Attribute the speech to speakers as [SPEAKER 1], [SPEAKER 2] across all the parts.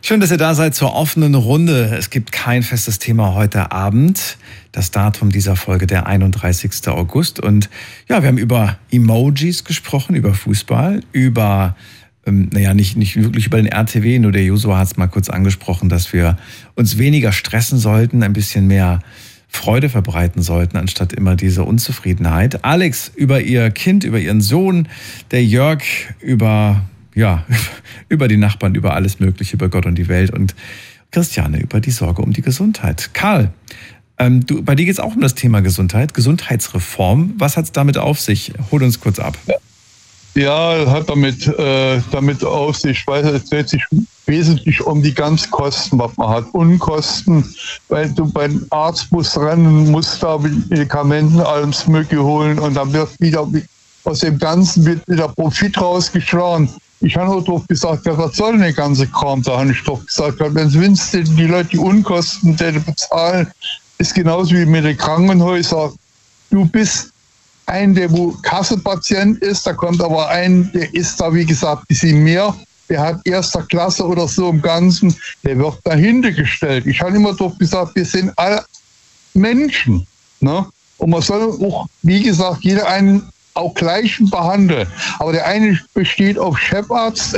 [SPEAKER 1] Schön, dass ihr da seid zur offenen Runde. Es gibt kein festes Thema heute Abend. Das Datum dieser Folge, der 31. August. Und ja, wir haben über Emojis gesprochen, über Fußball, über, nicht wirklich über den RTW, nur der Josua hat es mal kurz angesprochen, dass wir uns weniger stressen sollten, ein bisschen mehr Freude verbreiten sollten, anstatt immer diese Unzufriedenheit. Alex über ihr Kind, über ihren Sohn, der Jörg über die Nachbarn, über alles Mögliche, über Gott und die Welt und Christiane über die Sorge um die Gesundheit. Karl, bei dir geht es auch um das Thema Gesundheit, Gesundheitsreform. Was hat es damit auf sich? Hol uns kurz ab.
[SPEAKER 2] Ja, hat damit auf sich, weil es dreht sich wesentlich um die Ganzkosten, was man hat. Unkosten, weil du beim Arzt musst rennen, musst da Medikamenten, alles Mögliche holen und dann wird wieder aus dem Ganzen wird wieder Profit rausgeschlagen. Ich habe auch drauf gesagt, was soll denn der ganze Kram? Da habe ich drauf gesagt, wenn die Leute die Unkosten bezahlen, ist genauso wie mit den Krankenhäusern. Du bist der wo Kassenpatient ist, da kommt aber der ist da, wie gesagt, ein bisschen mehr. Der hat erster Klasse oder so im Ganzen, der wird dahinter gestellt. Ich habe immer drauf gesagt, wir sind alle Menschen. Ne? Und man soll auch, wie gesagt, jeder einen auch gleichen behandeln. Aber der eine besteht auf Chefarzt,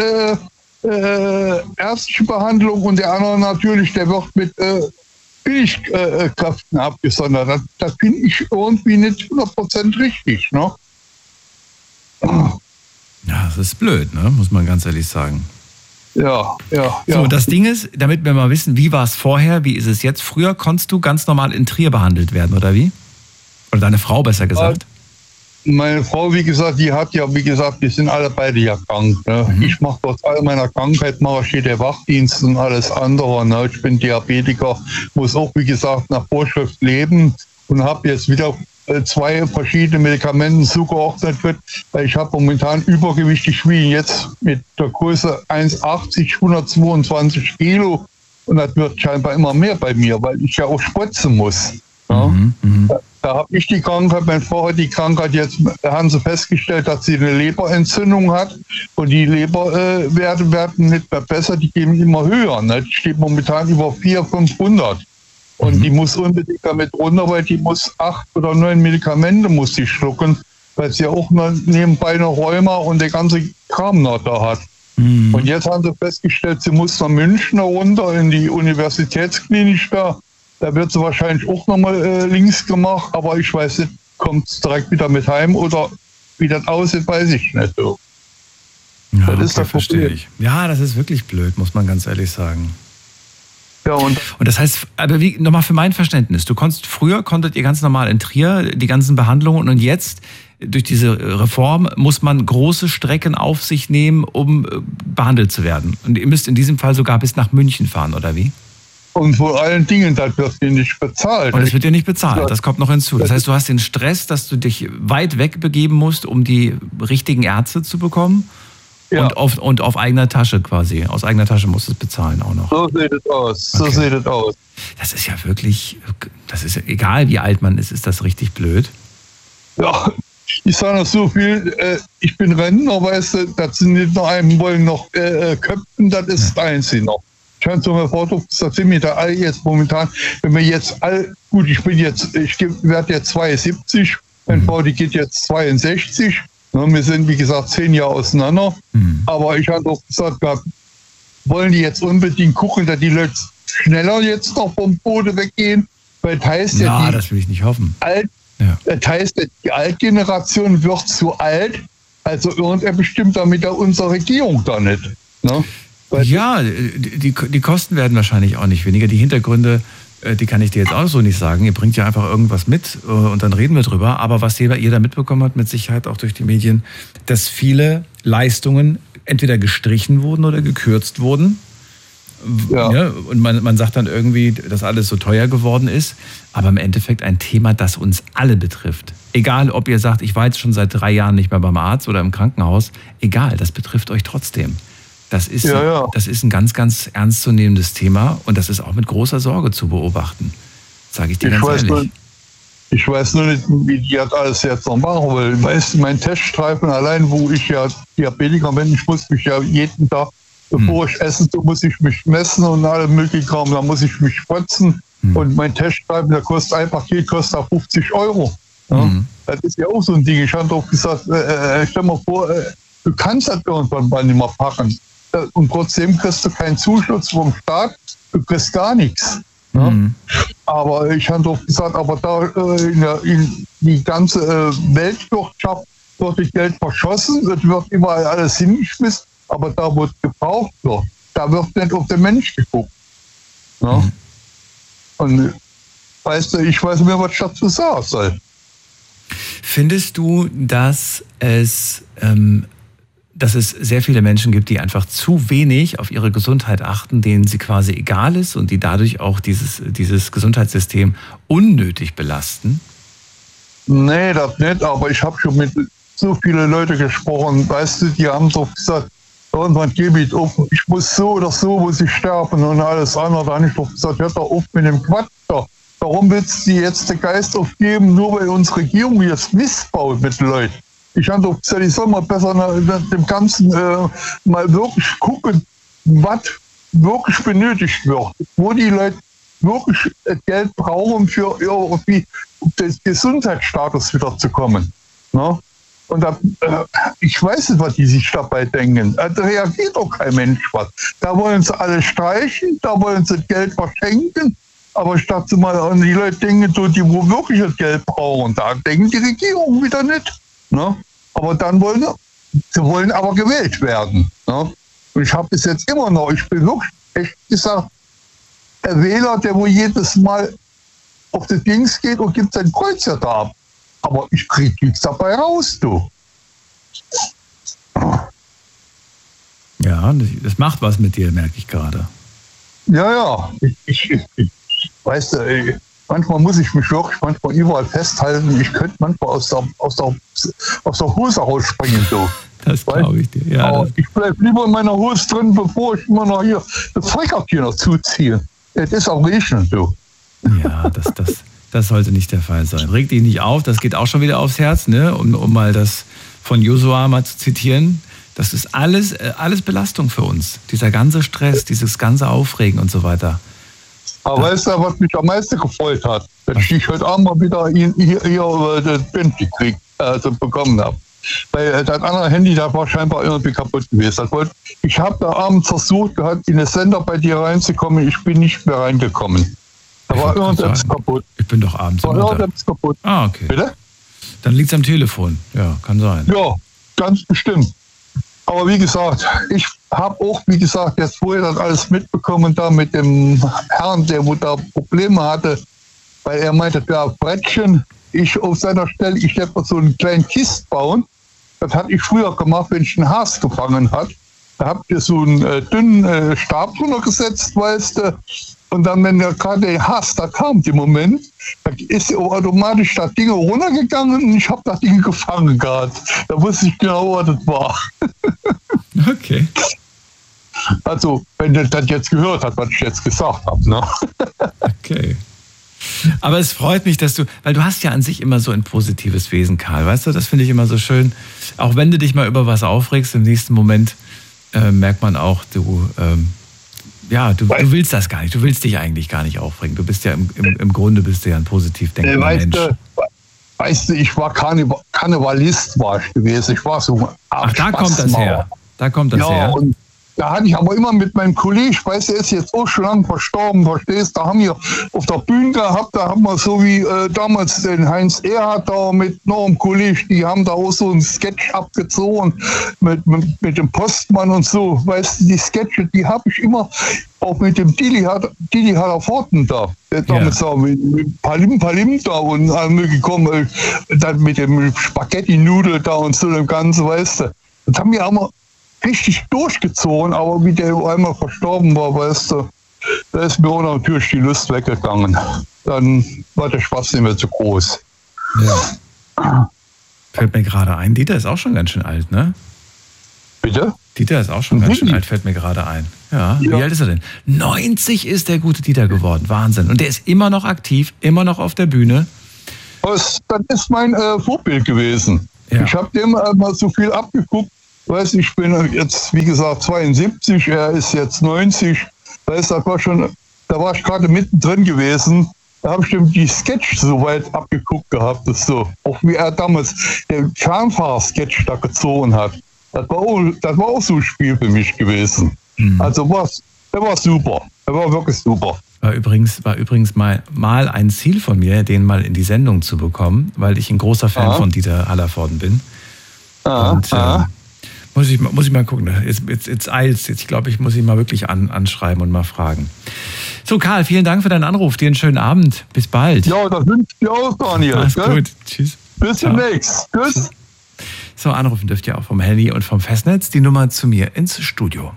[SPEAKER 2] ärztliche Behandlung und der andere natürlich, der wird mit Billigkräften abgesondert. Das finde ich irgendwie nicht 100% richtig. Ne?
[SPEAKER 1] Ja, das ist blöd, ne? Muss man ganz ehrlich sagen.
[SPEAKER 2] Ja.
[SPEAKER 1] So, das Ding ist, damit wir mal wissen, wie war es vorher, wie ist es jetzt? Früher konntest du ganz normal in Trier behandelt werden, oder wie? Oder deine Frau, besser gesagt.
[SPEAKER 2] Meine Frau, wie gesagt, wir sind alle beide ja krank. Ne? Mhm. Ich mache trotz all meiner Krankheit, steht der Wachdienst und alles andere. Ne? Ich bin Diabetiker, muss auch, wie gesagt, nach Vorschrift leben und habe jetzt wieder 2 verschiedene Medikamente zugeordnet wird, weil ich habe momentan Übergewicht. Ich wiege jetzt mit der Größe 1,80, 122 Kilo und das wird scheinbar immer mehr bei mir, weil ich ja auch spritzen muss. Ja? Da habe ich die Krankheit, meine Frau hat die Krankheit, jetzt haben sie festgestellt, dass sie eine Leberentzündung hat und die Leberwerte werden nicht mehr besser, die gehen immer höher. Ne? Die steht momentan über 400, 500 und die muss unbedingt damit runter, weil die muss 8 oder 9 Medikamente muss die schlucken, weil sie ja auch nebenbei noch Rheuma und der ganze Kram noch da hat. Und jetzt haben sie festgestellt, sie muss nach München runter in die Universitätsklinik da. Da wird sie wahrscheinlich auch nochmal links gemacht, aber ich weiß nicht, kommt es direkt wieder mit heim oder wie das aussieht, weiß ich nicht. So.
[SPEAKER 1] Ja, das ist das verstehe ich. Ja, das ist wirklich blöd, muss man ganz ehrlich sagen.
[SPEAKER 2] Ja, und
[SPEAKER 1] das heißt, aber nochmal für mein Verständnis, konntet ihr ganz normal in Trier die ganzen Behandlungen und jetzt durch diese Reform muss man große Strecken auf sich nehmen, um behandelt zu werden. Und ihr müsst in diesem Fall sogar bis nach München fahren, oder wie?
[SPEAKER 2] Und vor allen Dingen, das wird dir nicht bezahlt.
[SPEAKER 1] Und es wird dir nicht bezahlt, das kommt noch hinzu. Das heißt, du hast den Stress, dass du dich weit weg begeben musst, um die richtigen Ärzte zu bekommen. Ja. Und auf eigener Tasche quasi. Aus eigener Tasche musst du es bezahlen auch noch.
[SPEAKER 2] So sieht es aus. Okay. So sieht es aus.
[SPEAKER 1] Das ist ja wirklich, egal wie alt man ist das richtig blöd.
[SPEAKER 2] Ja, ich sage noch so viel, ich bin Rentner, weißt du, das sind nicht nur einen, wollen noch köpfen, das ist das Einzige noch. Ich kann so mal vorstellen, das sind wir da alle jetzt momentan, wenn wir jetzt ich werde jetzt 72, meine Frau, die geht jetzt 62, wir sind, wie gesagt, 10 Jahre auseinander, aber ich habe doch gesagt, wollen die jetzt unbedingt gucken, dass die Leute schneller jetzt noch vom Boden weggehen, weil das heißt
[SPEAKER 1] das will ich nicht hoffen.
[SPEAKER 2] Das heißt, die Altgeneration wird zu alt, also irgendwer bestimmt damit unsere Regierung da nicht. Ne?
[SPEAKER 1] Ja, die Kosten werden wahrscheinlich auch nicht weniger. Die Hintergründe, die kann ich dir jetzt auch so nicht sagen. Ihr bringt ja einfach irgendwas mit und dann reden wir drüber. Aber was jeder mitbekommen hat, mit Sicherheit auch durch die Medien, dass viele Leistungen entweder gestrichen wurden oder gekürzt wurden. Ja, und man sagt dann irgendwie, dass alles so teuer geworden ist. Aber im Endeffekt ein Thema, das uns alle betrifft. Egal, ob ihr sagt, ich war jetzt schon seit 3 Jahren nicht mehr beim Arzt oder im Krankenhaus. Egal, das betrifft euch trotzdem. Das ist ein ganz, ganz ernstzunehmendes Thema und das ist auch mit großer Sorge zu beobachten. Sage ich dir ganz ehrlich.
[SPEAKER 2] Ich weiß nur nicht, wie die das alles jetzt noch machen will. Weißt du, mein Teststreifen allein, wo ich ja Diabetiker bin, ich muss mich ja jeden Tag Bevor ich esse, so muss ich mich messen und alle möglichen Kram. Da muss ich mich spritzen. Und mein Testschreiben, der kostet ein Paket, kostet auch 50 Euro. Ja? Das ist ja auch so ein Ding. Ich habe doch gesagt, stell mal vor, du kannst das irgendwann mal nicht mehr packen. Und trotzdem kriegst du keinen Zuschuss vom Staat, du kriegst gar nichts. Ja? Aber ich habe doch gesagt, aber da in die ganze Weltwirtschaft wird das Geld verschossen, es wird überall alles hingeschmissen, aber da, wo es gebraucht wird, da wird nicht auf den Mensch geguckt. Ja? Und weißt du, ich weiß nicht mehr, was ich dazu sagen soll.
[SPEAKER 1] Findest du, dass es sehr viele Menschen gibt, die einfach zu wenig auf ihre Gesundheit achten, denen sie quasi egal ist und die dadurch auch dieses Gesundheitssystem unnötig belasten?
[SPEAKER 2] Nee, das nicht, aber ich habe schon mit so vielen Leuten gesprochen, weißt du, die haben doch gesagt, irgendwann gebe ich auf, ich muss so oder so, muss ich sterben und alles andere. Da habe ich doch gesagt, hört doch auf mit dem Quatsch da. Warum willst du jetzt den Geist aufgeben, nur weil unsere Regierung jetzt missbaut mit den Leuten? Ich habe doch gesagt, ich soll mal besser nach dem Ganzen mal wirklich gucken, was wirklich benötigt wird. Wo die Leute wirklich Geld brauchen, für irgendwie den Gesundheitsstatus wieder zu kommen. Ne? Und da, ich weiß nicht, was die sich dabei denken. Da reagiert doch kein Mensch was. Da wollen sie alle streichen, da wollen sie Geld verschenken. Aber statt sie mal an die Leute denken, so, die wo wirklich das Geld brauchen, da denken die Regierung wieder nicht. Ne? Aber dann sie wollen aber gewählt werden. Ne? Und ich habe bis jetzt immer noch, ich bin wirklich, echt gesagt, der Wähler, der wo jedes Mal auf das Dings geht und gibt sein Kreuz ja da ab. Aber ich kriege nichts dabei raus, du.
[SPEAKER 1] Ja, das macht was mit dir, merke ich gerade.
[SPEAKER 2] Ja. Ich weißt du, manchmal muss ich mich wirklich überall festhalten. Ich könnte manchmal aus der Hose rausspringen, so.
[SPEAKER 1] Das glaube ich dir. Ja,
[SPEAKER 2] aber ich bleibe lieber in meiner Hose drin, bevor ich immer noch hier das Freikörperchen noch zuziehe. Es ist auch regnen, du.
[SPEAKER 1] Ja, das sollte nicht der Fall sein. Reg dich nicht auf, das geht auch schon wieder aufs Herz, ne? Um mal das von Josua mal zu zitieren. Das ist alles Belastung für uns. Dieser ganze Stress, dieses ganze Aufregen und so weiter.
[SPEAKER 2] Aber weißt du, was mich am meisten gefreut hat? Dass ich heute Abend mal wieder hier das Band gekriegt, bekommen habe. Weil das andere Handy, das war scheinbar irgendwie kaputt gewesen. Ich habe da abends versucht gehabt, in den Sender bei dir reinzukommen. Ich bin nicht mehr reingekommen. Da war irgendetwas kaputt.
[SPEAKER 1] Ich bin doch abends
[SPEAKER 2] immer da. War irgendetwas kaputt.
[SPEAKER 1] Ah, okay.
[SPEAKER 2] Bitte?
[SPEAKER 1] Dann liegt es am Telefon. Ja, kann sein.
[SPEAKER 2] Ja, ganz bestimmt. Aber wie gesagt, ich habe auch, jetzt vorher das alles mitbekommen, da mit dem Herrn, der wo da Probleme hatte, weil er meinte, ja, Brettchen, ich auf seiner Stelle, ich hätte mal so einen kleinen Kist bauen. Das hatte ich früher gemacht, wenn ich einen Has gefangen hat. Da habt ihr so einen dünnen Stab drunter gesetzt, weißt du. Und dann, wenn der gerade den Has da kam, im Moment, da ist automatisch das Ding runtergegangen und ich habe das Ding gefangen gehabt. Da wusste ich genau, was das war.
[SPEAKER 1] Okay.
[SPEAKER 2] Also, wenn der das jetzt gehört hat, was ich jetzt gesagt habe. Ne?
[SPEAKER 1] Okay. Aber es freut mich, dass weil du hast ja an sich immer so ein positives Wesen, Karl. Weißt du, das finde ich immer so schön. Auch wenn du dich mal über was aufregst, im nächsten Moment merkt man auch, du willst das gar nicht. Du willst dich eigentlich gar nicht aufregen. Du bist ja im Grunde bist du ja ein positiv denkender Mensch.
[SPEAKER 2] Weißt du, ich war Karnevalist war ich gewesen. Ich war so.
[SPEAKER 1] Ach, da kommt das her. Da kommt das her.
[SPEAKER 2] Und da hatte ich aber immer mit meinem Kollegen, ich weiß, er ist jetzt auch schon lange verstorben, verstehst du, da haben wir auf der Bühne gehabt, da haben wir so wie damals den Heinz Erhardt da mit noch einem Kollegen, die haben da auch so einen Sketch abgezogen mit dem Postmann und so, weißt du, die Sketche, die habe ich immer auch mit dem Dili Hallervorden da, der damals da mit Palim da und allem gekommen, dann mit dem Spaghetti-Nudel da und so dem Ganzen, weißt du, das haben wir auch richtig durchgezogen, aber wie der einmal verstorben war, weißt du, da ist mir auch natürlich die Lust weggegangen. Dann war der Spaß nicht mehr so groß.
[SPEAKER 1] Ja. Fällt mir gerade ein, Dieter ist auch schon ganz schön alt, ne?
[SPEAKER 2] Bitte?
[SPEAKER 1] Dieter ist auch schon ganz schön alt, fällt mir gerade ein. Ja. Wie alt ist er denn? 90 ist der gute Dieter geworden, Wahnsinn. Und der ist immer noch aktiv, immer noch auf der Bühne.
[SPEAKER 2] Das ist mein Vorbild gewesen.
[SPEAKER 1] Ja.
[SPEAKER 2] Ich habe dem mal so viel abgeguckt. Weißt, ich bin jetzt, wie gesagt, 72, er ist jetzt 90. Weißt, da war ich gerade mittendrin gewesen. Da habe ich dem die Sketch so weit abgeguckt gehabt, das so, auch wie er damals den Fernfahrer-Sketch da gezogen hat. Das war auch so ein Spiel für mich gewesen. Also der war super. Der war wirklich super.
[SPEAKER 1] War übrigens mal ein Ziel von mir, den mal in die Sendung zu bekommen, weil ich ein großer Fan von Dieter Hallervorden bin. Muss ich mal gucken. Jetzt eilt's. Ich glaube, ich muss ihn mal wirklich anschreiben und mal fragen. So, Karl, vielen Dank für deinen Anruf. Dir einen schönen Abend. Bis bald.
[SPEAKER 2] Ja, das wünsche ich dir auch, Daniel.
[SPEAKER 1] Mach's gut. Tschüss.
[SPEAKER 2] Bis demnächst. Tschüss.
[SPEAKER 1] So, anrufen dürft ihr auch vom Handy und vom Festnetz. Die Nummer zu mir ins Studio.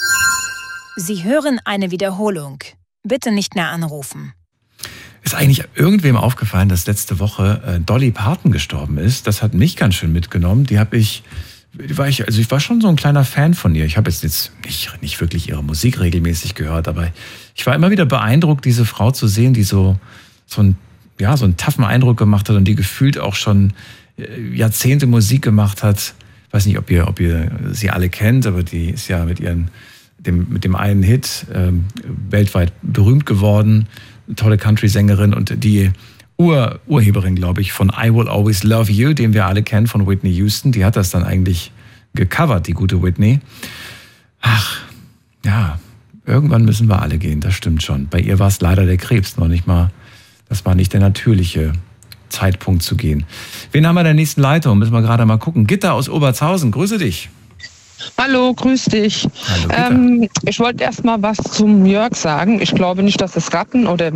[SPEAKER 3] Sie hören eine Wiederholung. Bitte nicht mehr anrufen.
[SPEAKER 1] Ist eigentlich irgendwem aufgefallen, dass letzte Woche Dolly Parton gestorben ist? Das hat mich ganz schön mitgenommen. Ich war schon so ein kleiner Fan von ihr. Ich habe jetzt nicht wirklich ihre Musik regelmäßig gehört, aber ich war immer wieder beeindruckt, diese Frau zu sehen, die so einen taffen Eindruck gemacht hat und die gefühlt auch schon Jahrzehnte Musik gemacht hat. Ich weiß nicht, ob ihr sie alle kennt, aber die ist ja mit dem einen Hit weltweit berühmt geworden. Eine tolle Country-Sängerin und die Urheberin, glaube ich, von I Will Always Love You, den wir alle kennen von Whitney Houston. Die hat das dann eigentlich gecovert, die gute Whitney. Ach, ja, irgendwann müssen wir alle gehen, das stimmt schon. Bei ihr war es leider der Krebs, noch nicht mal, das war nicht der natürliche Zeitpunkt zu gehen. Wen haben wir in der nächsten Leitung? Müssen wir gerade mal gucken. Gitta aus Obertshausen, grüße dich.
[SPEAKER 4] Hallo, grüß dich.
[SPEAKER 1] Hallo,
[SPEAKER 4] ich wollte erst mal was zum Jörg sagen. Ich glaube nicht, dass es Ratten oder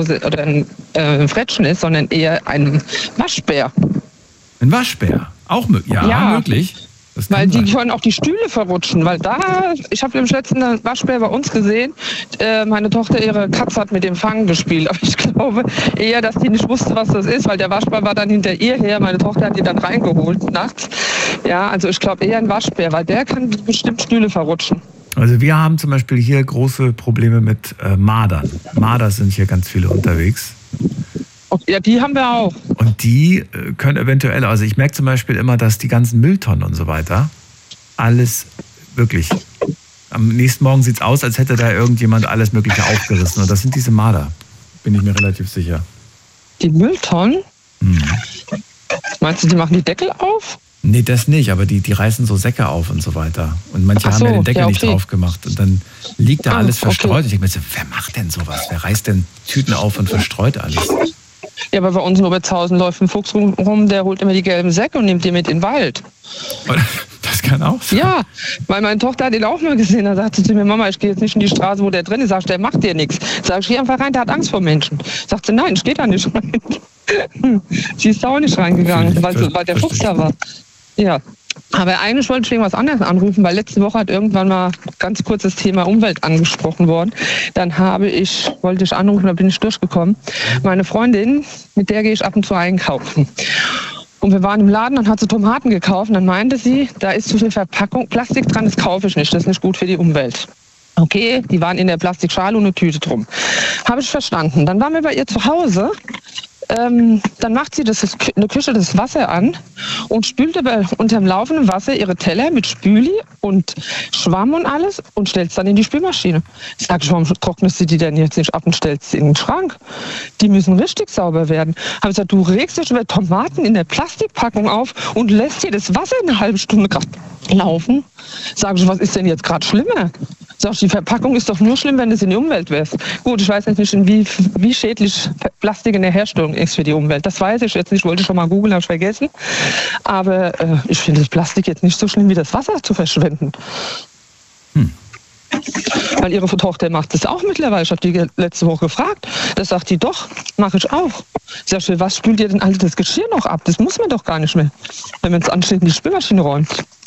[SPEAKER 4] ein Frettchen ist, sondern eher ein Waschbär.
[SPEAKER 1] Ein Waschbär? Auch ja, möglich.
[SPEAKER 4] Weil die können auch die Stühle verrutschen. Weil ich habe nämlich letztens einen Waschbär bei uns gesehen. Meine Tochter, ihre Katze hat mit dem Fangen gespielt. Aber ich glaube eher, dass die nicht wusste, was das ist, weil der Waschbär war dann hinter ihr her. Meine Tochter hat die dann reingeholt nachts. Ja, also ich glaube eher ein Waschbär, weil der kann bestimmt Stühle verrutschen.
[SPEAKER 1] Also wir haben zum Beispiel hier große Probleme mit Mardern. Marder sind hier ganz viele unterwegs.
[SPEAKER 4] Ja, die haben wir auch.
[SPEAKER 1] Und die können eventuell, also ich merke zum Beispiel immer, dass die ganzen Mülltonnen und so weiter, alles wirklich, am nächsten Morgen sieht es aus, als hätte da irgendjemand alles Mögliche aufgerissen. Und das sind diese Marder, bin ich mir relativ sicher.
[SPEAKER 4] Die Mülltonnen? Meinst du, die machen die Deckel auf?
[SPEAKER 1] Nee, das nicht, aber die reißen so Säcke auf und so weiter. Und manche haben ja den Deckel nicht drauf gemacht. Und dann liegt da alles verstreut. Ich denke mir so, wer macht denn sowas? Wer reißt denn Tüten auf und verstreut alles?
[SPEAKER 4] Ja, aber bei uns in Obertshausen läuft ein Fuchs rum, der holt immer die gelben Säcke und nimmt die mit in den Wald.
[SPEAKER 1] Das kann auch sein.
[SPEAKER 4] Ja, weil meine Tochter hat ihn auch mal gesehen. Da sagte sie zu mir, Mama, ich gehe jetzt nicht in die Straße, wo der drin ist. Sag ich, der macht dir nichts. Sag ich, geh einfach rein, der hat Angst vor Menschen. Sagt sie, nein, ich gehe da nicht rein. Sie ist da auch nicht reingegangen, weil der Fuchs da war. Ja. Aber eigentlich wollte ich wegen was anderes anrufen, weil letzte Woche hat irgendwann mal ganz kurz das Thema Umwelt angesprochen worden. Dann wollte ich anrufen, da bin ich durchgekommen. Meine Freundin, mit der gehe ich ab und zu einkaufen. Und wir waren im Laden, dann hat sie Tomaten gekauft und dann meinte sie, da ist zu viel Verpackung, Plastik dran, das kaufe ich nicht, das ist nicht gut für die Umwelt. Okay, die waren in der Plastikschale und eine Tüte drum. Habe ich verstanden. Dann waren wir bei ihr zu Hause. Dann macht sie in der Küche das Wasser an und spült aber unter dem laufenden Wasser ihre Teller mit Spüli und Schwamm und alles und stellt es dann in die Spülmaschine. Sag ich, warum trocknest du die denn jetzt nicht ab und stellst sie in den Schrank? Die müssen richtig sauber werden. Habe ich gesagt, du regst dich über Tomaten in der Plastikpackung auf und lässt dir das Wasser eine halbe Stunde gerade laufen. Sag ich, was ist denn jetzt gerade schlimmer? Sag ich, die Verpackung ist doch nur schlimm, wenn es in die Umwelt wärst. Gut, ich weiß jetzt nicht, wie schädlich Plastik in der Herstellung ist für die Umwelt. Das weiß ich jetzt nicht, wollte ich schon mal googeln, habe ich vergessen. Aber ich finde das Plastik jetzt nicht so schlimm, wie das Wasser zu verschwenden. Weil ihre Tochter macht das auch mittlerweile. Ich habe die letzte Woche gefragt. Das sagt die, doch, mache ich auch. Sag ich, was spült ihr denn all das Geschirr noch ab? Das muss man doch gar nicht mehr, wenn man es anschließend in die Spülmaschine räumt.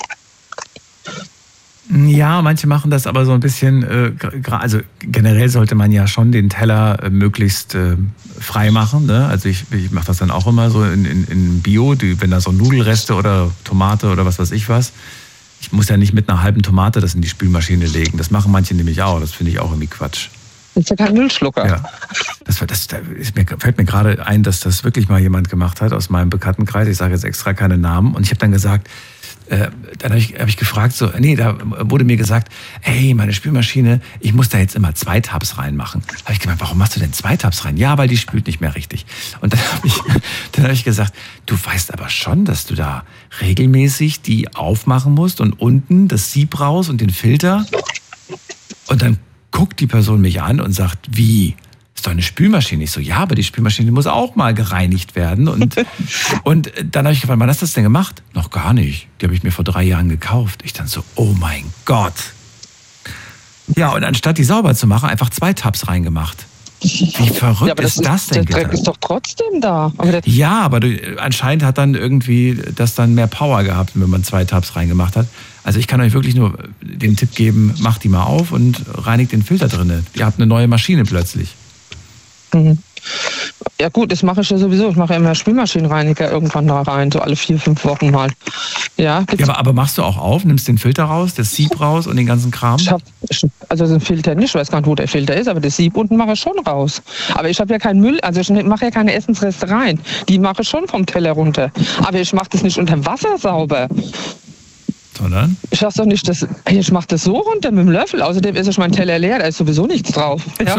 [SPEAKER 1] Ja, manche machen das aber so ein bisschen, also generell sollte man ja schon den Teller möglichst frei machen. Ne? Also ich mache das dann auch immer so in Bio, wenn da so Nudelreste oder Tomate oder was weiß ich was. Ich muss ja nicht mit einer halben Tomate das in die Spülmaschine legen. Das machen manche nämlich auch. Das finde ich auch irgendwie Quatsch.
[SPEAKER 4] Das ist ja kein Müllschlucker.
[SPEAKER 1] Ja. Fällt mir gerade ein, dass das wirklich mal jemand gemacht hat aus meinem Bekanntenkreis. Ich sage jetzt extra keine Namen. Und ich habe dann gesagt, dann hab ich gefragt, da wurde mir gesagt, hey, meine Spülmaschine, ich muss da jetzt immer 2 Tabs reinmachen. Da habe ich gemeint, warum machst du denn 2 Tabs rein? Ja, weil die spült nicht mehr richtig. Und dann habe ich gesagt, du weißt aber schon, dass du da regelmäßig die aufmachen musst und unten das Sieb raus und den Filter. Und dann guckt die Person mich an und sagt, wie? Ist doch eine Spülmaschine. Ich so, ja, aber die Spülmaschine muss auch mal gereinigt werden. Und dann habe ich gefragt, wann hast du das denn gemacht? Noch gar nicht. Die habe ich mir vor 3 Jahren gekauft. Ich dann so, oh mein Gott. Ja, und anstatt die sauber zu machen, einfach 2 Tabs reingemacht. Wie verrückt ist das denn?
[SPEAKER 4] Der Dreck ist doch trotzdem da.
[SPEAKER 1] Aber anscheinend hat dann irgendwie das dann mehr Power gehabt, wenn man 2 Tabs reingemacht hat. Also ich kann euch wirklich nur den Tipp geben, macht die mal auf und reinigt den Filter drinne. Ihr habt eine neue Maschine plötzlich.
[SPEAKER 4] Ja gut, das mache ich ja sowieso. Ich mache ja immer Spülmaschinenreiniger irgendwann da rein, so alle 4-5 Wochen mal. Ja,
[SPEAKER 1] aber machst du auch auf, nimmst den Filter raus, das Sieb raus und den ganzen Kram?
[SPEAKER 4] Also den Filter nicht, ich weiß gar nicht, wo der Filter ist, aber das Sieb unten mache ich schon raus. Aber ich habe ja keinen Müll, also ich mache ja keine Essensreste rein. Die mache ich schon vom Teller runter. Aber ich mache das nicht unter dem Wasser sauber.
[SPEAKER 1] Sondern?
[SPEAKER 4] Ich sag doch nicht, ich mache das so runter mit dem Löffel. Außerdem ist mein Teller leer, da ist sowieso nichts drauf. Ja.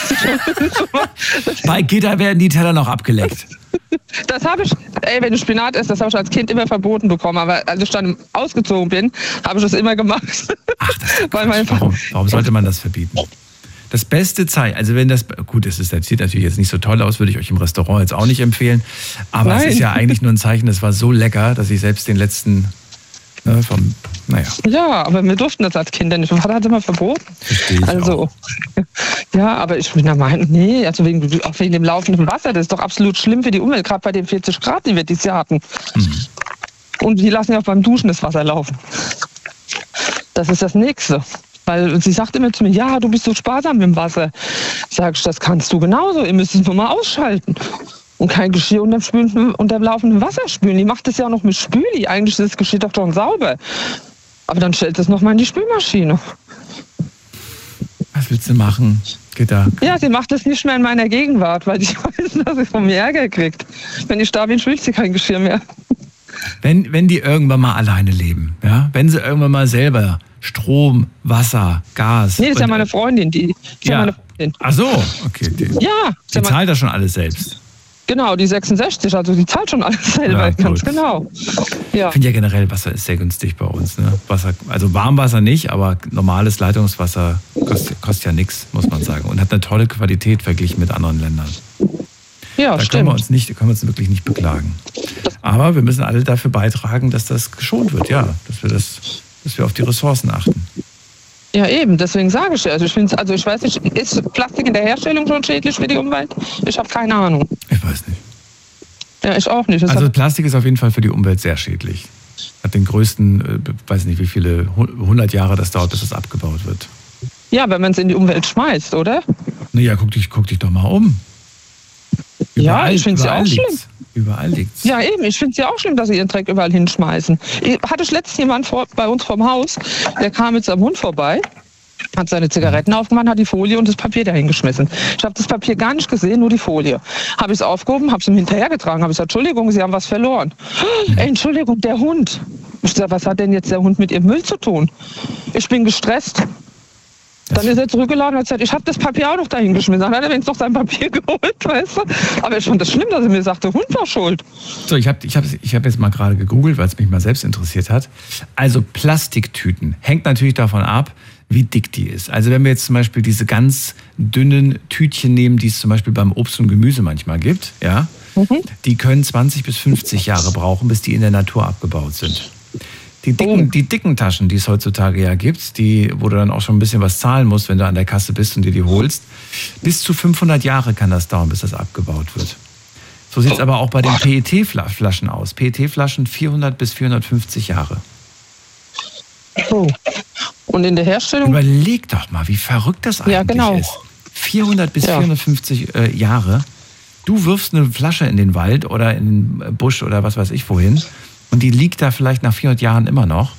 [SPEAKER 1] Bei Gitter werden die Teller noch abgeleckt.
[SPEAKER 4] Das habe ich, wenn du Spinat isst, das habe ich als Kind immer verboten bekommen. Aber als ich dann ausgezogen bin, habe ich das immer gemacht.
[SPEAKER 1] Ach, warum sollte man das verbieten? Das beste Zeichen, also wenn das, gut, das sieht natürlich jetzt nicht so toll aus, würde ich euch im Restaurant jetzt auch nicht empfehlen. Aber Nein. Es ist ja eigentlich nur ein Zeichen, das war so lecker, dass ich selbst den letzten...
[SPEAKER 4] Ja, aber wir durften das als Kinder nicht. Mein Vater hat es immer verboten.
[SPEAKER 1] Verstehe ich auch.
[SPEAKER 4] Ja, aber ich bin der Meinung, also auch wegen dem laufenden Wasser, das ist doch absolut schlimm für die Umwelt, gerade bei den 40 Grad, die wir dieses Jahr hatten. Und die lassen ja auch beim Duschen das Wasser laufen. Das ist das Nächste. Weil sie sagt immer zu mir, ja, du bist so sparsam mit dem Wasser. Sag ich, das kannst du genauso, ihr müsst es nur mal ausschalten. Und kein Geschirr unter dem laufenden Wasser spülen. Die macht das ja auch noch mit Spüli. Eigentlich ist das Geschirr doch schon sauber. Aber dann stellt es nochmal in die Spülmaschine.
[SPEAKER 1] Was willst du machen?
[SPEAKER 4] Ja, sie macht das nicht mehr in meiner Gegenwart, weil ich weiß, dass sie von mir Ärger kriegt. Wenn ich da bin, spült sie kein Geschirr mehr.
[SPEAKER 1] Wenn die irgendwann mal alleine leben, ja? Wenn sie irgendwann mal selber Strom, Wasser, Gas...
[SPEAKER 4] Nee, das ist ja meine Freundin. Meine Freundin.
[SPEAKER 1] Ach so, okay. Die zahlt das schon alles selbst.
[SPEAKER 4] Genau, die 66, also die zahlt schon alles selber, ganz genau. Ja.
[SPEAKER 1] Ich finde ja generell, Wasser ist sehr günstig bei uns. Ne? Wasser, also Warmwasser nicht, aber normales Leitungswasser kostet ja nichts, muss man sagen. Und hat eine tolle Qualität verglichen mit anderen Ländern.
[SPEAKER 4] Ja,
[SPEAKER 1] da
[SPEAKER 4] stimmt.
[SPEAKER 1] Können wir uns wirklich nicht beklagen. Aber wir müssen alle dafür beitragen, dass das geschont wird, ja. Dass wir auf die Ressourcen achten.
[SPEAKER 4] Ja, eben, deswegen sage ich ja. Also ich weiß nicht, ist Plastik in der Herstellung schon schädlich für die Umwelt? Ich habe keine Ahnung.
[SPEAKER 1] Ich weiß nicht.
[SPEAKER 4] Ja, ich auch nicht.
[SPEAKER 1] Also Plastik ist auf jeden Fall für die Umwelt sehr schädlich. Hat den größten, weiß nicht wie viele, 100 Jahre das dauert, bis es abgebaut wird.
[SPEAKER 4] Ja, wenn man es in die Umwelt schmeißt, oder?
[SPEAKER 1] Naja, guck dich doch mal um.
[SPEAKER 4] Ja, ich finde es ja auch schlimm.
[SPEAKER 1] Überall liegt's.
[SPEAKER 4] Ja, eben. Ich finde es ja auch schlimm, dass sie ihren Dreck überall hinschmeißen. Hatte ich letztens jemand bei uns vorm Haus, der kam mit seinem Hund vorbei, hat seine Zigaretten aufgemacht, hat die Folie und das Papier dahin geschmissen. Ich habe das Papier gar nicht gesehen, nur die Folie. Habe ich es aufgehoben, habe es ihm hinterhergetragen, habe gesagt, Entschuldigung, Sie haben was verloren. Entschuldigung, der Hund. Ich sage, was hat denn jetzt der Hund mit Ihrem Müll zu tun? Ich bin gestresst. Dann ist er zurückgeladen und hat gesagt, ich habe das Papier auch noch dahin geschmissen. Dann hat er wenigstens noch sein Papier geholt, weißt du? Aber ich fand das schlimm, dass er mir sagte, der Hund war schuld.
[SPEAKER 1] So, ich hab jetzt mal gerade gegoogelt, weil es mich mal selbst interessiert hat. Also Plastiktüten. Hängt natürlich davon ab, wie dick die ist. Also wenn wir jetzt zum Beispiel diese ganz dünnen Tütchen nehmen, die es zum Beispiel beim Obst und Gemüse manchmal gibt, ja, die können 20 bis 50 Jahre brauchen, bis die in der Natur abgebaut sind. Die dicken Taschen, die es heutzutage ja gibt, wo du dann auch schon ein bisschen was zahlen musst, wenn du an der Kasse bist und dir die holst, bis zu 500 Jahre kann das dauern, bis das abgebaut wird. So sieht es aber auch bei den PET-Flaschen aus. PET-Flaschen 400 bis 450 Jahre.
[SPEAKER 4] Oh. Und in der Herstellung?
[SPEAKER 1] Überleg doch mal, wie verrückt das eigentlich ist. 400 bis 450 Jahre. Du wirfst eine Flasche in den Wald oder in den Busch oder was weiß ich wohin. Und die liegt da vielleicht nach 400 Jahren immer noch.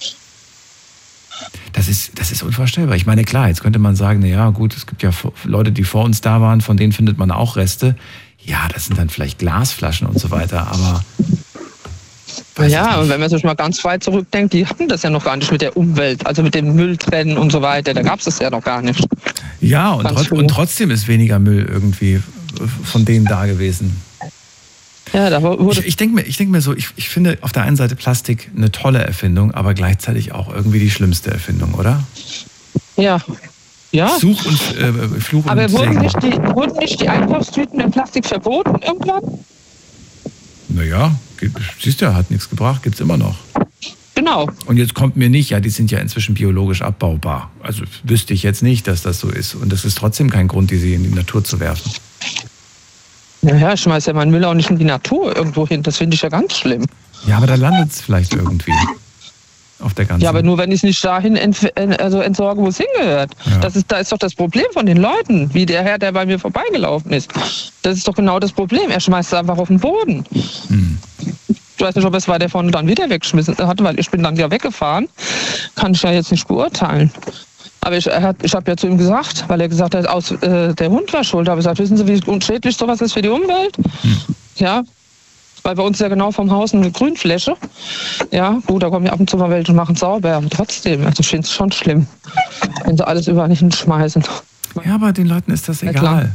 [SPEAKER 1] Das ist unvorstellbar. Ich meine, klar, jetzt könnte man sagen, na ja, gut, es gibt ja Leute, die vor uns da waren, von denen findet man auch Reste. Ja, das sind dann vielleicht Glasflaschen und so weiter, aber
[SPEAKER 4] Ja, und wenn man sich mal ganz weit zurückdenkt, die hatten das ja noch gar nicht mit der Umwelt, also mit dem Mülltrennen und so weiter, da gab es das ja noch gar nicht.
[SPEAKER 1] Ja, und trotzdem ist weniger Müll irgendwie von denen da gewesen.
[SPEAKER 4] Ja, da wurde
[SPEAKER 1] ich denke mir so, ich finde auf der einen Seite Plastik eine tolle Erfindung, aber gleichzeitig auch irgendwie die schlimmste Erfindung, oder?
[SPEAKER 4] Ja.
[SPEAKER 1] Fluch und
[SPEAKER 4] aber
[SPEAKER 1] Segen.
[SPEAKER 4] wurden nicht die Einkaufstüten in Plastik verboten irgendwann?
[SPEAKER 1] Naja, siehst du, hat nichts gebracht, gibt's immer noch.
[SPEAKER 4] Genau.
[SPEAKER 1] Und jetzt kommt mir nicht, ja, die sind ja inzwischen biologisch abbaubar. Also wüsste ich jetzt nicht, dass das so ist. Und das ist trotzdem kein Grund, die in die Natur zu werfen.
[SPEAKER 4] Naja, ich schmeiß ja meinen Müll auch nicht in die Natur irgendwo hin. Das finde ich ja ganz schlimm.
[SPEAKER 1] Ja, aber da landet es vielleicht irgendwie. Auf der ganzen.
[SPEAKER 4] Ja, aber nur wenn ich es nicht dahin entsorge, wo es hingehört.
[SPEAKER 1] Ja.
[SPEAKER 4] Da ist doch das Problem von den Leuten, wie der Herr, der bei mir vorbeigelaufen ist. Das ist doch genau das Problem. Er schmeißt es einfach auf den Boden. Ich weiß nicht, ob es war, der vorne dann wieder weggeschmissen hat, weil ich bin dann ja weggefahren. Kann ich ja jetzt nicht beurteilen. Aber ich habe ja zu ihm gesagt, weil er gesagt hat, der Hund war schuld. Da habe ich gesagt, wissen Sie, wie unschädlich sowas ist für die Umwelt? Ja, weil bei uns ist ja genau vom Haus eine Grünfläche. Ja, gut, da kommen ja ab und zu mal welche und machen sauber. Aber trotzdem, also ich finde es schon schlimm, wenn sie alles überall hinschmeißen.
[SPEAKER 1] Ja, aber den Leuten ist das egal.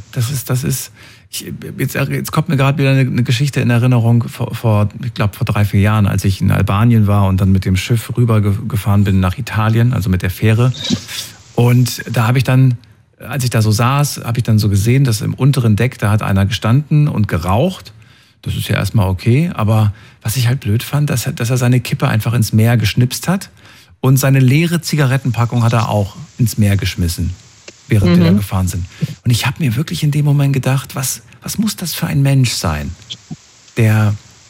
[SPEAKER 1] Jetzt kommt mir gerade wieder eine Geschichte in Erinnerung ich glaube vor 3-4 Jahren, als ich in Albanien war und dann mit dem Schiff rübergefahren bin nach Italien, also mit der Fähre. Und da habe ich dann, als ich da so saß, habe ich dann so gesehen, dass im unteren Deck, da hat einer gestanden und geraucht. Das ist ja erstmal okay, aber was ich halt blöd fand, dass er seine Kippe einfach ins Meer geschnipst hat und seine leere Zigarettenpackung hat er auch ins Meer geschmissen, während wir da gefahren sind. Und ich habe mir wirklich in dem Moment gedacht, was muss das für ein Mensch sein, dem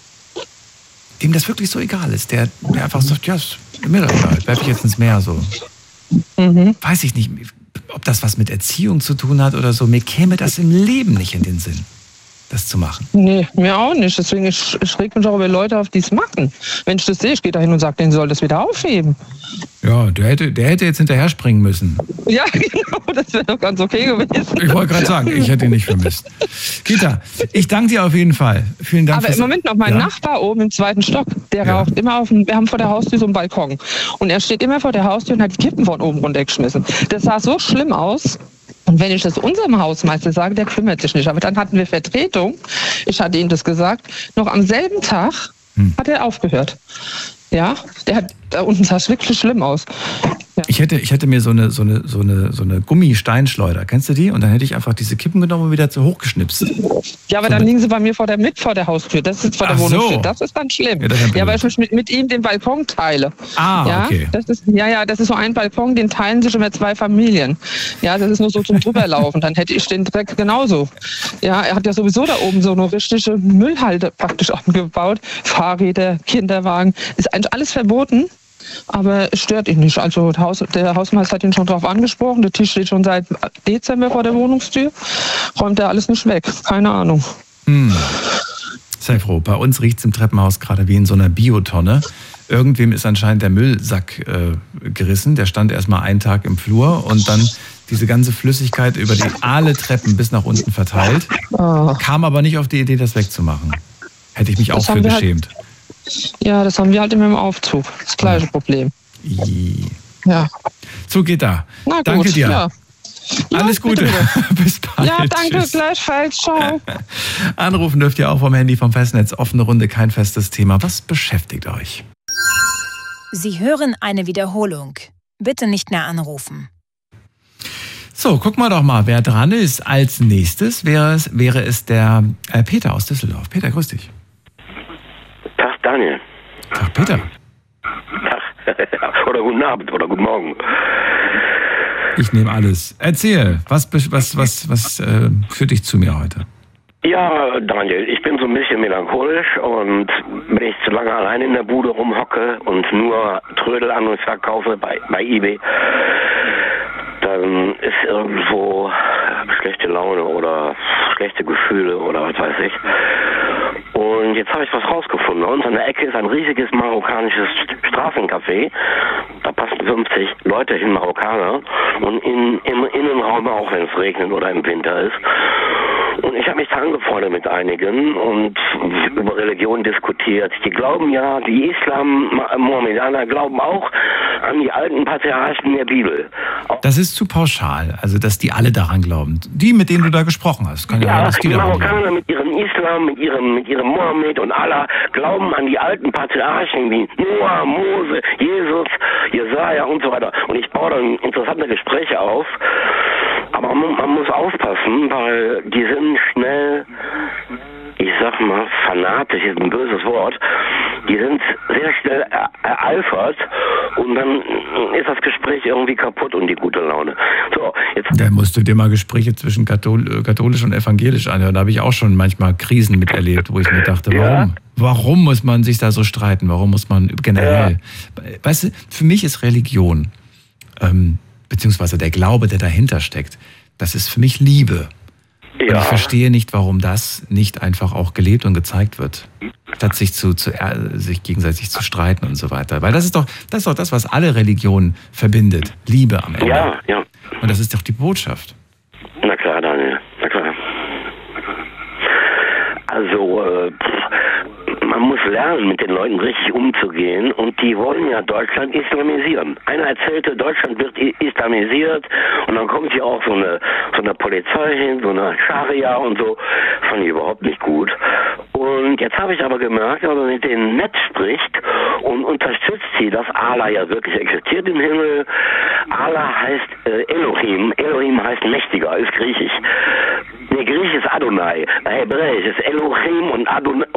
[SPEAKER 1] das wirklich so egal ist, der einfach sagt, ja, ist mir das egal, werfe ich jetzt ins Meer so. Weiß ich nicht, ob das was mit Erziehung zu tun hat oder so, mir käme das im Leben nicht in den Sinn, das zu machen.
[SPEAKER 4] Nee, mir auch nicht. Deswegen ich reg mich auch über Leute auf, die es machen. Wenn ich das sehe, ich gehe da hin und sage, denen soll das wieder aufheben.
[SPEAKER 1] Ja, der hätte jetzt hinterher springen müssen.
[SPEAKER 4] Ja, genau, das wäre doch ganz okay gewesen.
[SPEAKER 1] Ich wollte gerade sagen, ich hätte ihn nicht vermisst. Kita, ich danke dir auf jeden Fall. Vielen Dank.
[SPEAKER 4] Aber im Moment noch, mein Nachbar oben im 2. Stock, der raucht immer wir haben vor der Haustür so einen Balkon. Und er steht immer vor der Haustür und hat die Kippen von oben runtergeschmissen. Das sah so schlimm aus. Und wenn ich das unserem Hausmeister sage, der kümmert sich nicht. Aber dann hatten wir Vertretung. Ich hatte ihm das gesagt. Noch am selben Tag hat er aufgehört. Ja, da unten sah es wirklich schlimm aus. Ja.
[SPEAKER 1] Ich hätte mir so eine Gummisteinschleuder, kennst du die? Und dann hätte ich einfach diese Kippen genommen und wieder hochgeschnipst.
[SPEAKER 4] Ja, aber dann liegen sie bei mir vor der Haustür. Das ist vor der Wohnungstür. So. Das ist dann schlimm. Ja, weil ich mich mit ihm den Balkon teile.
[SPEAKER 1] Okay.
[SPEAKER 4] Das ist so ein Balkon, den teilen sich immer 2 Familien. Ja, das ist nur so zum Drüberlaufen. Dann hätte ich den Dreck genauso. Ja, er hat ja sowieso da oben so eine richtige Müllhalde praktisch angebaut. Fahrräder, Kinderwagen. Ist eigentlich alles verboten. Aber es stört ihn nicht. Also der Hausmeister hat ihn schon drauf angesprochen. Der Tisch steht schon seit Dezember vor der Wohnungstür. Räumt er alles nicht weg. Keine Ahnung.
[SPEAKER 1] Sei froh. Bei uns riecht es im Treppenhaus gerade wie in so einer Biotonne. Irgendwem ist anscheinend der Müllsack gerissen. Der stand erstmal einen Tag im Flur und dann diese ganze Flüssigkeit über alle Treppen bis nach unten verteilt. Kam aber nicht auf die Idee, das wegzumachen. Hätte ich mich auch für geschämt.
[SPEAKER 4] Ja, das haben wir halt immer im Aufzug. Das gleiche Problem. Ja.
[SPEAKER 1] So geht da.
[SPEAKER 4] Na gut,
[SPEAKER 1] danke dir.
[SPEAKER 4] Ja.
[SPEAKER 1] Alles Gute. Bis bald.
[SPEAKER 4] Ja, danke. Tschüss. Gleichfalls. Ciao.
[SPEAKER 1] Anrufen dürft ihr auch vom Handy, vom Festnetz. Offene Runde, kein festes Thema. Was beschäftigt euch?
[SPEAKER 3] Sie hören eine Wiederholung. Bitte nicht mehr anrufen.
[SPEAKER 1] So, guck mal doch mal, wer dran ist. Als nächstes wäre es der Peter aus Düsseldorf. Peter, grüß dich.
[SPEAKER 5] Tag, Daniel.
[SPEAKER 1] Tag, Peter.
[SPEAKER 5] Tag. Oder guten Abend oder guten Morgen.
[SPEAKER 1] Ich nehme alles. Erzähl, was führt dich zu mir heute?
[SPEAKER 5] Ja, Daniel, ich bin so ein bisschen melancholisch und wenn ich zu lange allein in der Bude rumhocke und nur Trödel an und verkaufe bei eBay, dann ist irgendwo schlechte Laune oder schlechte Gefühle oder was weiß ich. Und jetzt habe ich was rausgefunden. Bei uns an der Ecke ist ein riesiges marokkanisches Straßencafé. Da passen 50 Leute hin, Marokkaner. Und im Innenraum auch, wenn es regnet oder im Winter ist. Und ich habe mich da angefreundet mit einigen und über Religion diskutiert. Die glauben ja, die Mohammedaner glauben auch an die alten Patriarchen der Bibel.
[SPEAKER 1] Das ist zu pauschal, also dass die alle daran glauben. Die, mit denen du da gesprochen hast. Kann ja, dass die
[SPEAKER 5] Marokkaner mit ihrem Islam, mit ihrem Mohammed und Allah glauben an die alten Patriarchen wie Noah, Mose, Jesus, Jesaja und so weiter. Und ich baue dann interessante Gespräche auf. Aber man muss aufpassen, weil die sind schnell, ich sag mal, fanatisch ist ein böses Wort, die sind sehr schnell ereifert und dann ist das Gespräch irgendwie kaputt und die gute Laune. So, jetzt.
[SPEAKER 1] Da musst du dir mal Gespräche zwischen katholisch und evangelisch anhören. Da habe ich auch schon manchmal Krisen miterlebt, wo ich mir dachte, warum? Warum muss man sich da so streiten? Warum muss man generell? Ja. Weißt du, für mich ist Religion, beziehungsweise der Glaube, der dahinter steckt, das ist für mich Liebe. Ja. Und ich verstehe nicht, warum das nicht einfach auch gelebt und gezeigt wird, statt sich gegenseitig zu streiten und so weiter. Weil das ist doch das, was alle Religionen verbindet. Liebe am Ende.
[SPEAKER 5] Ja, ja.
[SPEAKER 1] Und das ist doch die Botschaft.
[SPEAKER 5] Na klar, Daniel, na klar. Also, man muss lernen, mit den Leuten richtig umzugehen und die wollen ja Deutschland islamisieren. Einer erzählte, Deutschland wird islamisiert und dann kommt hier auch so eine Polizei hin, so eine Scharia und so. Fand ich überhaupt nicht gut. Und jetzt habe ich aber gemerkt, wenn man mit denen nett spricht und unterstützt sie, dass Allah ja wirklich existiert im Himmel. Allah heißt Elohim. Elohim heißt mächtiger, ist griechisch. Nee, griechisch ist Adonai. Hebräisch ist Elohim und Adonai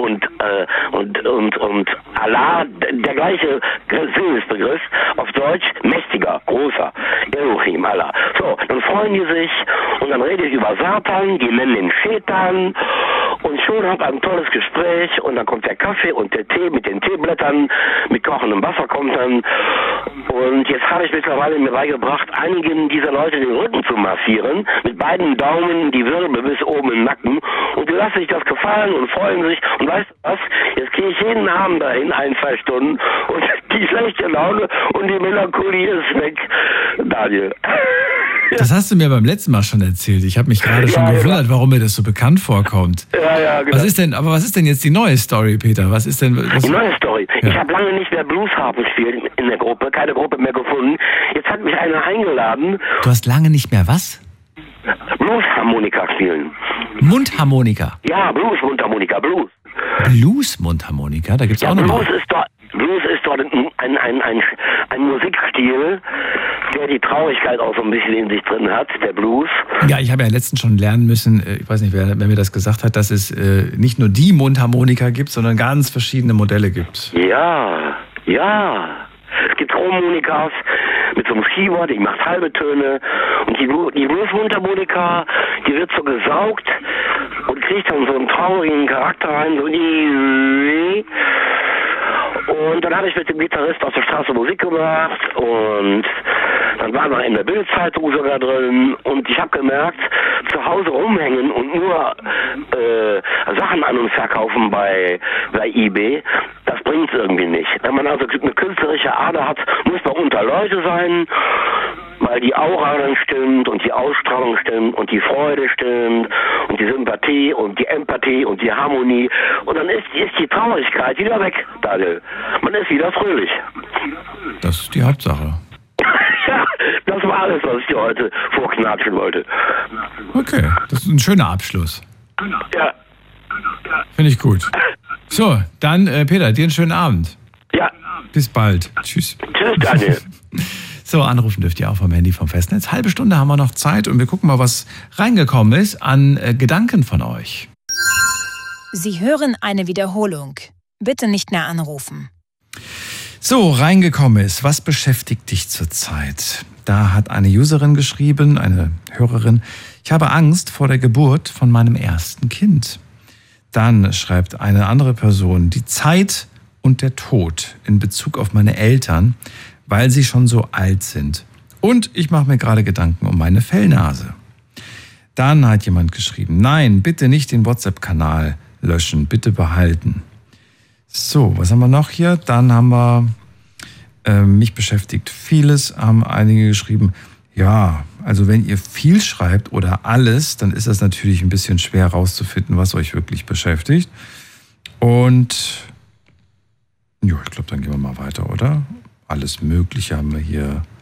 [SPEAKER 5] und Allah, der gleiche Sinnesbegriff, auf Deutsch mächtiger, großer, Elohim, Allah. So, dann freuen die sich und dann rede ich über Satan, die nennen den Schetan und schon hat ein tolles Gespräch und dann kommt der Kaffee und der Tee mit den Teeblättern, mit kochendem Wasser kommt dann und jetzt habe ich mittlerweile mir beigebracht, einigen dieser Leute den Rücken zu massieren, mit beiden Daumen die Wirbel bis oben im Nacken und die lassen sich das gefallen und freuen sich und weißt du was, jetzt gehe ich jeden Abend dahin, 1-2 Stunden und die schlechte Laune und die Melancholie ist weg, Daniel.
[SPEAKER 1] Das hast du mir beim letzten Mal schon erzählt. Ich habe mich gerade schon gewundert, warum mir das so bekannt vorkommt.
[SPEAKER 5] Ja, genau.
[SPEAKER 1] Was ist denn jetzt die neue Story, Peter? Was ist denn...
[SPEAKER 5] Die neue Story? Ja. Ich habe lange nicht mehr Bluesharpen gespielt in der Gruppe, keine Gruppe mehr gefunden. Jetzt hat mich einer eingeladen.
[SPEAKER 1] Du hast lange nicht mehr was?
[SPEAKER 5] Bluesharmonika spielen.
[SPEAKER 1] Mundharmonika?
[SPEAKER 5] Ja, Blues-Mundharmonika, Blues.
[SPEAKER 1] Blues-Mundharmonika? Da gibt's auch noch mal.
[SPEAKER 5] Blues ist dort ein Musikstil, der die Traurigkeit auch so ein bisschen in sich drin hat, der Blues.
[SPEAKER 1] Ja, ich habe ja letztens schon lernen müssen, ich weiß nicht, wer mir das gesagt hat, dass es nicht nur die Mundharmonika gibt, sondern ganz verschiedene Modelle gibt.
[SPEAKER 5] Ja. Es gibt Harmonikas mit so einem Schieber, die macht halbe Töne. Und die Blues-Mundharmonika, die wird so gesaugt und kriegt dann so einen traurigen Charakter rein, so und dann habe ich mit dem Gitarrist auf der Straße Musik gemacht und dann waren wir in der Bildzeitung sogar drin und ich habe gemerkt, zu Hause rumhängen und nur Sachen an und verkaufen bei eBay, das bringt es irgendwie nicht. Wenn man also eine künstlerische Ader hat, muss man unter Leute sein, weil die Aura dann stimmt und die Ausstrahlung stimmt und die Freude stimmt und die Sympathie und die Empathie und die Harmonie und dann ist die Traurigkeit wieder weg, Daniel. Man ist wieder fröhlich.
[SPEAKER 1] Das ist die Hauptsache.
[SPEAKER 5] Ja, das war alles, was ich dir heute vorknatschen wollte.
[SPEAKER 1] Okay, das ist ein schöner Abschluss.
[SPEAKER 5] Ja.
[SPEAKER 1] Finde ich gut. So, dann Peter, dir einen schönen Abend.
[SPEAKER 5] Ja.
[SPEAKER 1] Bis bald. Tschüss.
[SPEAKER 5] Tschüss, Daniel.
[SPEAKER 1] So, anrufen dürft ihr auch vom Handy vom Festnetz. Halbe Stunde haben wir noch Zeit und wir gucken mal, was reingekommen ist an Gedanken von euch.
[SPEAKER 3] Sie hören eine Wiederholung. Bitte nicht mehr anrufen.
[SPEAKER 1] So, reingekommen ist. Was beschäftigt dich zurzeit? Da hat eine Userin geschrieben, eine Hörerin, ich habe Angst vor der Geburt von meinem ersten Kind. Dann schreibt eine andere Person, die Zeit und der Tod in Bezug auf meine Eltern, weil sie schon so alt sind. Und ich mache mir gerade Gedanken um meine Fellnase. Dann hat jemand geschrieben, nein, bitte nicht den WhatsApp-Kanal löschen, bitte behalten. So, was haben wir noch hier? Dann haben wir mich beschäftigt vieles, haben einige geschrieben, ja, Also wenn ihr viel schreibt oder alles, dann ist das natürlich ein bisschen schwer rauszufinden, was euch wirklich beschäftigt. Und ja, ich glaube, dann gehen wir mal weiter, oder? Alles Mögliche haben wir hier